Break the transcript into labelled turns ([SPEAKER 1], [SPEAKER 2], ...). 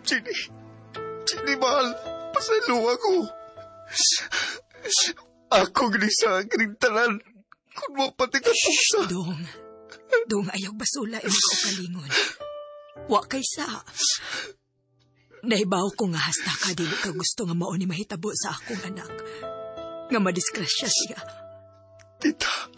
[SPEAKER 1] Jenny, mahal, pasalo ako. Ako ginisa ang kinintanan kung mo pati kapusa.
[SPEAKER 2] Dong, ayaw basula imo ko kalingon. Wa kaysa. Naibaw ko nga hasta ka dili ka gusto nga mao ni mahitabo sa akong anak. Nga madiskrasya siya.
[SPEAKER 1] Tita,